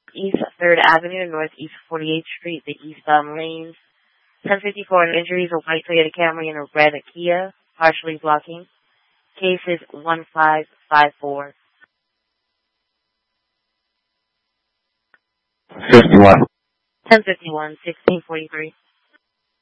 East 3rd Avenue, Northeast 48th Street, the eastbound lanes. 1054 injuries, a white Toyota Camry and a red Kia, partially blocking. Case is 1554. 51. 1051, 1643.